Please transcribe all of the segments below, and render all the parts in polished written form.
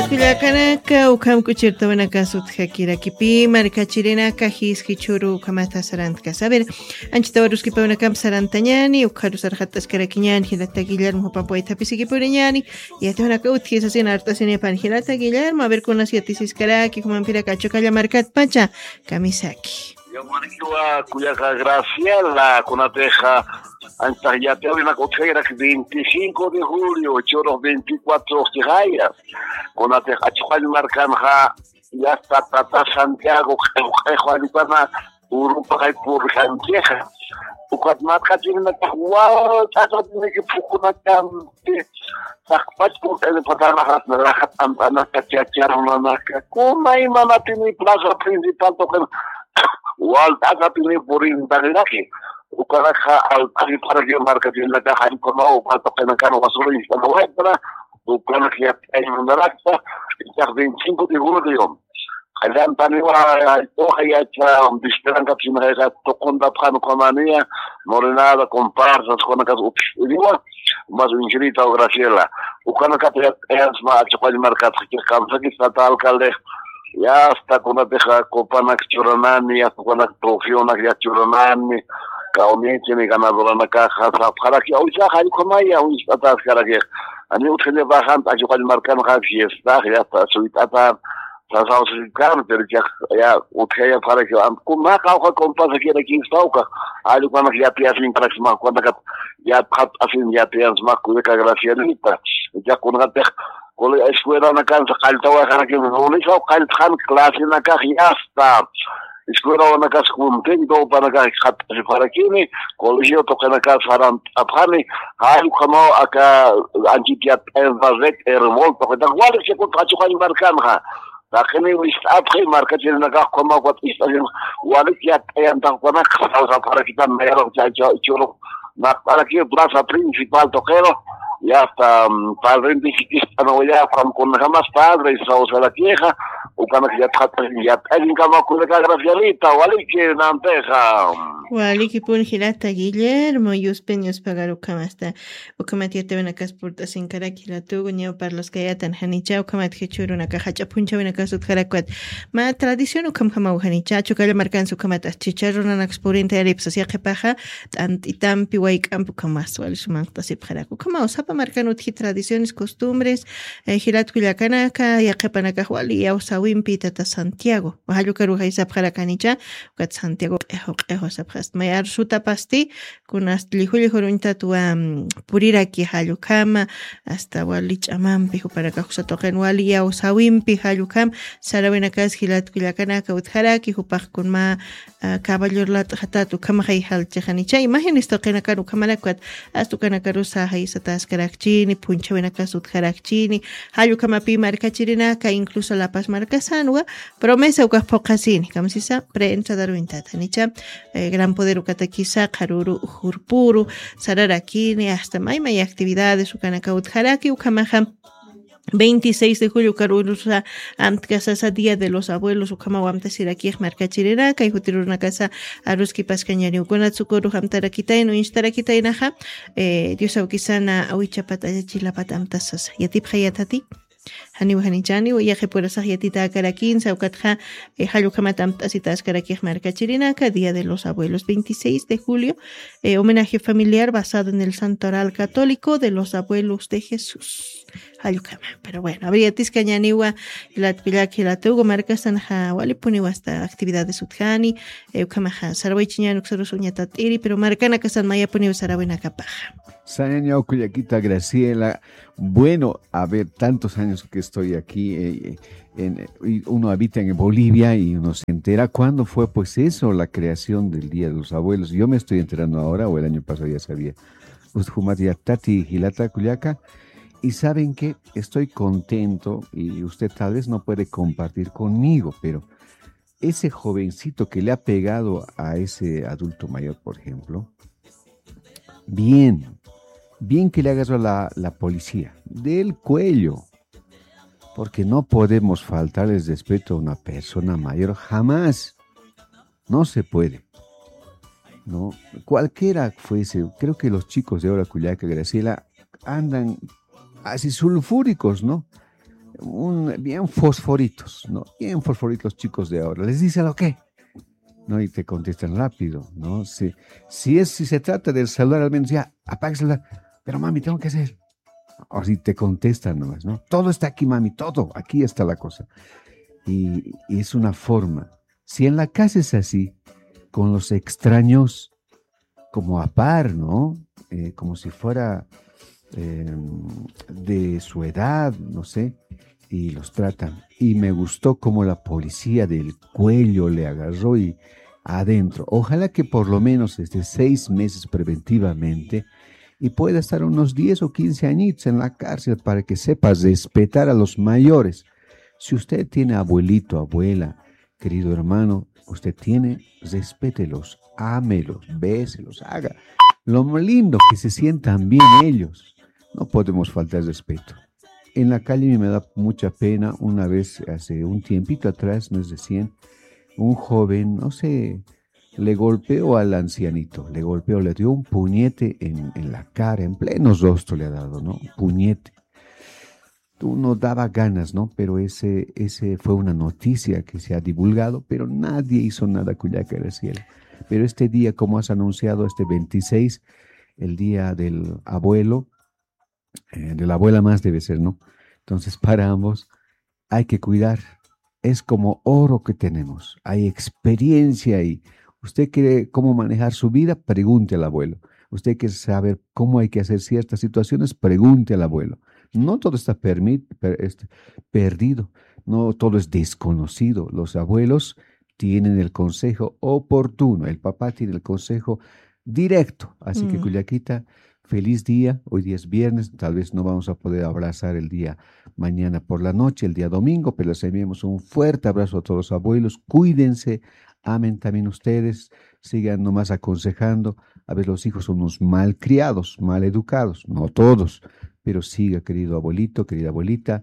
Kullakanaka ukam kuchirtawanaka suthakipi markachirinaka hiskichuru ukamata sarantka saber anchitawaruskipawanakam sarantañani ukharusarhataskarakiñani hilata Guillermo Papoita pisikipuriñani yatawanaka uthiesasina hartasinipan hilata Guillermo a ver con las yatisiskaraki humampira kachokalla markat pacha kamisaki. Yo marikiwa kuyaka Graciela con la teja antes ya te una cochera que 25 de julio 8:24 horas con la teja chual marcanja ya está tata Santiago Juanipana Urupa hay por Santiago ukat marca tiene una wow tata tiene que fukuna tamte sakpat por el patana la antana kachachar una como hay mama tiene plaza principal token wal taka tiene por indaglaki ukaraja al para que marca tiene la caja como para tocar cano basura y para vuelta ukaraja hay una raza ya 25 de julio Alam taniwa toja ya cha disperan kapsina ya tokonda prano komania morenada comparsas con acá diwa mas infinita o Graciela ukana kapya ma chapal marca que camsa que está alcalde ya está con la teja copana churanani ya con la profiona ya churanani kaoniente ni ganadora na caja para que hoy ya hay como ya hoy está para que ani utene bajan a chapal marca no fiesta ya está suitata Pasamos el carro, pero ya utreya para que como acá compasa que aqui está o algo quando já tem assim para cima quando já assim já tem as macos da Gracielita já quando até quando a escola na casa calta o cara que não só calta classe na casa já está escola na casa com tem do para cá para aqui né colégio toca na casa para aprender algo como acá antiga vazet revolta da igual que contra o marcar lakini après marca tiene na como what is wala ya ayanta kona para kita mero cholo para que plaza principal toquero ya está padre indígena no ya con jamás padre y la queja o kana ya trata ya alguien como con la Gracielita wala que nanteja wali kipun hilata Guillermo yus peños pagaru kamasta o kamati te ven acá porta sin cara que la tugo ni para los que ya tan hanicha o kamat que churu na caja chapuncha ven acá su karakwat ma tradición o kam kama hanicha chukala marcan su kamata chicharro na exporente alipsa sia que paja tant itampi wai campo kamas wal sumanta se karaku kama o sapa marcan utji tradiciones costumbres hilat kuyakanaka ya kepanaka wali ya usawimpi tata Santiago o halukaru haisa para kanicha kat Santiago ejo sapa mayar suta pasti con hasta lijuli jorunta tu puriraki halukama hasta walich amampi para que se toquen walia o sawimpi halukam sarawena kas hilat kulakana ka utharaki hupak con ma caballor lat hatatu kama hay hal chanicha imágenes toqena karu kamalakwat hasta kana karusa hay satas karakchini punchawena kas utharakchini halukama pi markachirina ka incluso la paz marcasanwa promesa ukas pokasini kamsisa prensa darwinta tanicha gran poder ukatakisa karuru hurpuru sararakini hasta maima y actividades ukanaka utharaki ukamaha 26 de julio karurusa amtkasasa día de los abuelos ukama wamtasiraki markachiraka y hutiruna casa aruski pascañari ukonatsukuru hamtarakitay no instarakitay naha Dios aukisana awichapata chilapata amtasasa yatip hayatati hani chani ya que por esa yatita karakin saukatja halukamat asitas karakij markachirinaka día de los abuelos 26 de julio homenaje familiar basado en el santo oral católico de los abuelos de Jesús halukama pero bueno habría tiscañaniwa la pilaki la tugo marcasan ha walipuniwa hasta actividades utkani ukamaha sarwaichiñan uksarusuñatat iri pero marcana kasan maya puniwa sarawena kapaja Saña Cuyaquita Graciela, bueno, a ver, tantos años que estoy aquí, uno habita en Bolivia y uno se entera cuándo fue pues eso, la creación del Día de los Abuelos. Yo me estoy enterando ahora, o el año pasado ya sabía. Ushumatia Tati Gilata Cuyaca, y saben que estoy contento, y usted tal vez no puede compartir conmigo, pero ese jovencito que le ha pegado a ese adulto mayor, por ejemplo, bien que le hagas a la policía, del cuello, porque no podemos faltarles respeto a una persona mayor, jamás, no se puede, ¿no? Cualquiera fuese, creo que los chicos de ahora, Cuyaca, Graciela, andan así sulfúricos, ¿no? bien fosforitos, ¿no? Bien fosforitos los chicos de ahora. Les dice lo que, ¿no? Y te contestan rápido, ¿no? Si se trata de saludar al menos, ya, apaga el celular. Pero mami, tengo que hacer. O si te contestan nomás, ¿no? Todo está aquí, mami, todo. Aquí está la cosa. Y es una forma. Si en la casa es así, con los extraños, como a par, ¿no? Como si fuera de su edad, no sé, y los tratan. Y me gustó como la policía del cuello le agarró y adentro. Ojalá que por lo menos 6 meses preventivamente y pueda estar unos 10 o 15 añitos en la cárcel para que sepa respetar a los mayores. Si usted tiene abuelito, abuela, querido hermano, usted tiene, respételos, ámelos, béselos, haga lo lindo que se sientan bien ellos. No podemos faltar respeto. En la calle me da mucha pena. Una vez, hace un tiempito atrás, nos decían, un joven, no sé, le golpeó al ancianito, le dio un puñete en la cara, en pleno rostro le ha dado, ¿no? Un puñete. No daba ganas, ¿no? Pero ese fue una noticia que se ha divulgado, pero nadie hizo nada, Cuyaca Graciela. Pero este día, como has anunciado, este 26, el día del abuelo, de la abuela más debe ser, ¿no? Entonces, para ambos hay que cuidar. Es como oro que tenemos. Hay experiencia ahí. Usted quiere cómo manejar su vida, pregunte al abuelo. Usted quiere saber cómo hay que hacer ciertas situaciones, pregunte al abuelo. No todo está perdido, no todo es desconocido. Los abuelos tienen el consejo oportuno, el papá tiene el consejo directo. Así que, Cuyaquita, feliz día. Hoy día es viernes, tal vez no vamos a poder abrazar el día mañana por la noche, el día domingo, pero les enviamos un fuerte abrazo a todos los abuelos. Cuídense, amen también ustedes, sigan nomás aconsejando. A veces los hijos son unos mal criados, mal educados, no todos, pero siga, querido abuelito, querida abuelita,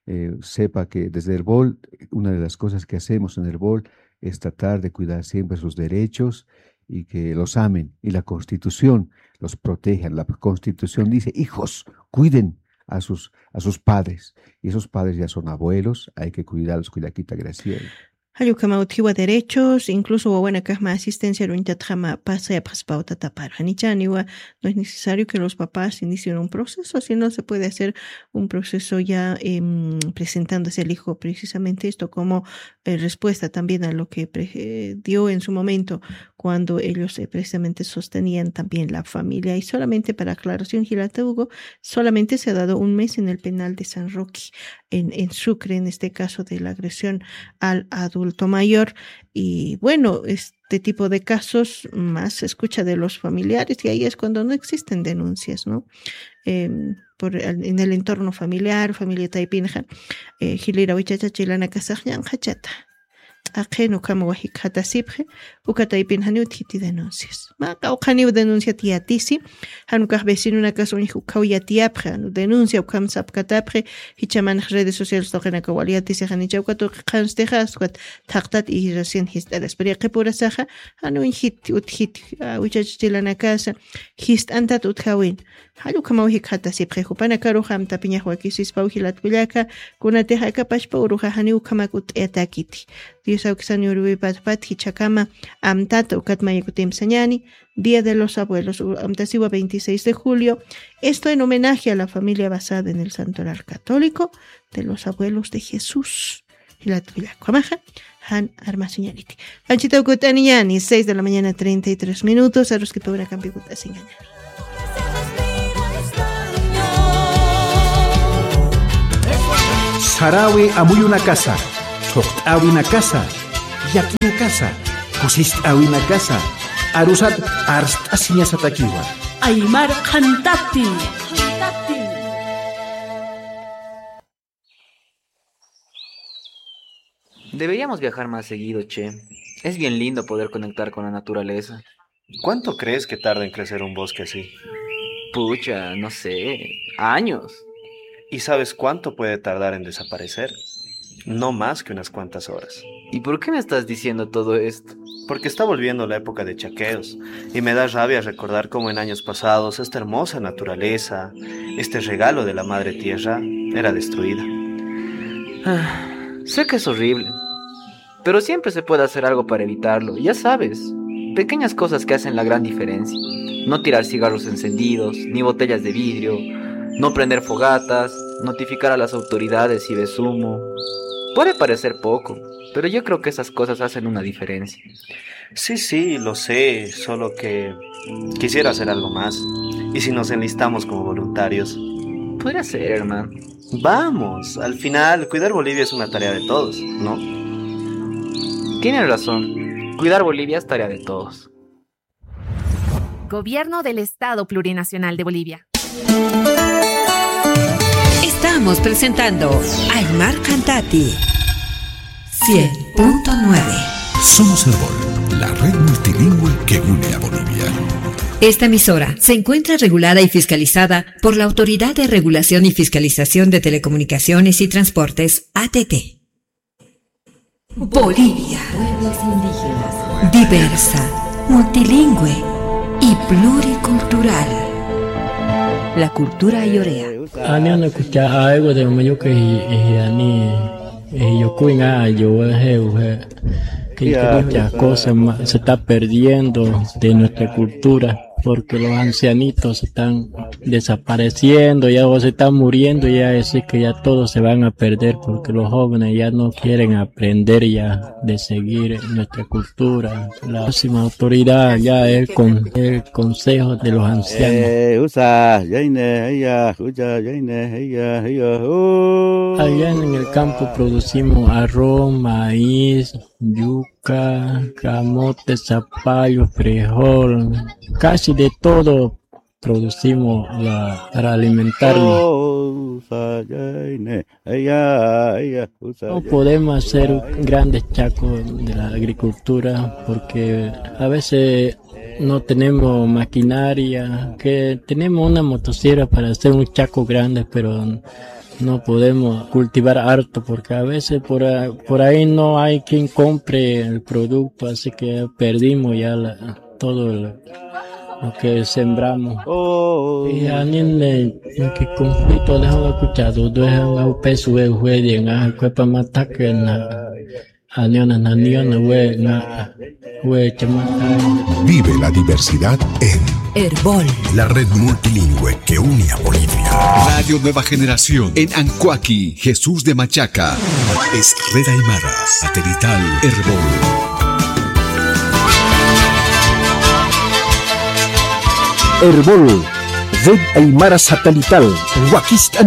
sepa que desde Herbol, una de las cosas que hacemos en Herbol es tratar de cuidar siempre sus derechos y que los amen. Y la Constitución los protege. La Constitución dice, hijos, cuiden a sus padres. Y esos padres ya son abuelos, hay que cuidarlos, Cuyaquita Graciela. Hayukama utiwa derechos, incluso buena kama asistencia ruintatjama pasa pauta tapar. Hanichaniwa, no es necesario que los papás inicien un proceso, sino se puede hacer un proceso ya presentándose al hijo precisamente esto como respuesta también a lo que dio en su momento cuando ellos precisamente sostenían también la familia. Y solamente para aclaración, Gilata Hugo, solamente se ha dado un mes en el penal de San Roque, en Sucre, en este caso de la agresión al adulto mayor. Y bueno, este tipo de casos más se escucha de los familiares y ahí es cuando no existen denuncias, ¿no? En el entorno familiar, familia taipinja, Gilira Huichacha Chilana Casajyan Hachata. Akeno kama wahikata sipje, ukataipin haniu titi denuncias. Maka ukaniu denuncia tiatisi, hanukah vecino una casa un hukau yatiapre, anu denuncia ukam sapkatapre, hichaman redes sociales toquen akawaliatis y hanichaukato kanstejas, kuat taktat y recién histelas. Pero que pura saja, anu hit uchachilana casa, hist antat utkawin. Halu kama wahikata sipje, hupana karuham tapiña huakisis pauhilat kullaka, kunateja kapashpa uruja haniu kamakut etakiti. Dios auxani urubi patpat hichakama amtata ukatmayakutim sañani, Día de los Abuelos, amtasiwa 26 de julio. Esto en homenaje a la familia basada en el santoral católico de los abuelos de Jesús. Hilatvillacuamaja, Han Arma Señaliti. Panchita Ukutaniani, 6 de la mañana, 33 minutos, a los que podrán cambiar sin engañar. Sarawi amuy una casa. Soqt'awi una casa, yaki una casa, kusisht'awi una casa, arusat arst'asiña satakiwa. Aymar Kantati. Deberíamos viajar más seguido, che. Es bien lindo poder conectar con la naturaleza. ¿Cuánto crees que tarda en crecer un bosque así? Pucha, no sé, años. ¿Y sabes cuánto puede tardar en desaparecer? No más que unas cuantas horas. ¿Y por qué me estás diciendo todo esto? Porque está volviendo la época de chaqueos y me da rabia recordar cómo en años pasados esta hermosa naturaleza, este regalo de la madre tierra, era destruida. Sé que es horrible, pero siempre se puede hacer algo para evitarlo. Ya sabes, pequeñas cosas que hacen la gran diferencia. No tirar cigarros encendidos, ni botellas de vidrio, no prender fogatas, notificar a las autoridades si ves humo. Puede parecer poco, pero yo creo que esas cosas hacen una diferencia. Sí, lo sé, solo que quisiera hacer algo más. ¿Y si nos enlistamos como voluntarios? Podría ser, hermano. Vamos, al final, cuidar Bolivia es una tarea de todos, ¿no? Tienes razón, cuidar Bolivia es tarea de todos. Gobierno del Estado Plurinacional de Bolivia. Estamos presentando Aymar Cantati 100.9. Somos Herbol, la red multilingüe que une a Bolivia. Esta emisora se encuentra regulada y fiscalizada por la Autoridad de Regulación y Fiscalización de Telecomunicaciones y Transportes, ATT. Bolivia. Pueblos indígenas. Diversa, multilingüe y pluricultural. La cultura ayorea. Ani escucha algo de mayo que ani yo cuina yo que muchas cosas se está perdiendo de nuestra cultura porque los ancianitos están desapareciendo, ya o se están muriendo, ya es que ya todos se van a perder porque los jóvenes ya no quieren aprender ya de seguir nuestra cultura. La próxima autoridad ya es con el consejo de los ancianos. Allá en el campo producimos arroz, maíz, yuca, camote, zapallo, frijol, casi de todo producimos para alimentarnos. No podemos hacer grandes chacos de la agricultura porque a veces no tenemos maquinaria, que tenemos una motosierra para hacer un chaco grande, pero no podemos cultivar harto porque a veces por ahí no hay quien compre el producto, así que perdimos ya todo lo que sembramos. Y a niños que conflicto dejó escuchado, dejan peso de juez en la cuerpo matar que Vive la diversidad en Herbol, la red multilingüe que une a Bolivia. Radio Nueva Generación en Ancoaqui, Jesús de Machaca. Es Red Aymara, satelital Herbol. Herbol, Red Aymara satelital, Huaquistán.